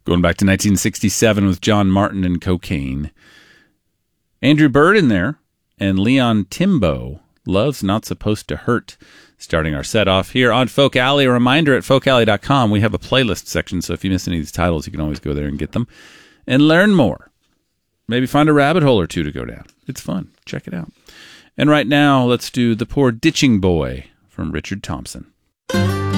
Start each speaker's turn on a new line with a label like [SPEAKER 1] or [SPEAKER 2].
[SPEAKER 1] Going back to 1967 with John Martin and Cocaine. Andrew Bird in there, and Leon Timbo, Love's Not Supposed to Hurt. Starting our set off here on Folk Alley. A reminder, at folkalley.com, we have a playlist section, so if you miss any of these titles, you can always go there and get them and learn more. Maybe find a rabbit hole or two to go down. It's fun. Check it out. And right now, let's do The Poor Ditching Boy from Richard Thompson.